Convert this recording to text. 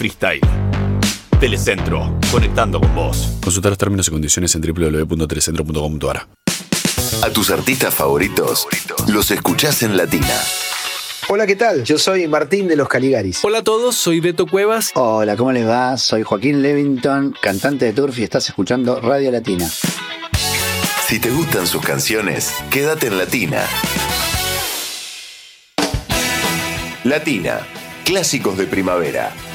Freestyle. Telecentro, conectando con vos. Consultar los términos y condiciones en www.telecentro.com.ar. A tus artistas favoritos los escuchás en Latina. Hola, ¿qué tal? Yo soy Martín de los Caligaris. Hola a todos, soy Beto Cuevas. Hola, ¿cómo les va? Soy Joaquín Levington, cantante de Turf, y estás escuchando Radio Latina. Si te gustan sus canciones, quédate en Latina. Latina, clásicos de primavera.